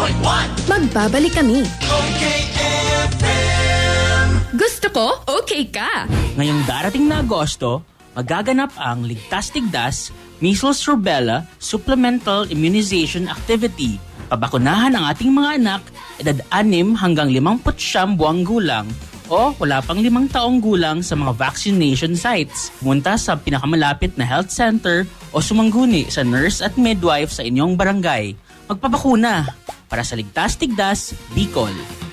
Magbabalik kami. Okay FM. Gusto ko, okay ka. Ngayong darating na Agosto, magaganap ang Ligtas Tigdas Measles Rubella Supplemental Immunization Activity. Pabakunahan ang ating mga anak edad 6 hanggang 59 buwang gulang o wala pang 5 taong gulang sa mga vaccination sites. Pumunta sa pinakamalapit na health center o sumangguni sa nurse at midwife sa inyong barangay. Magpabakuna para sa Ligtas Tigdas, Bicol.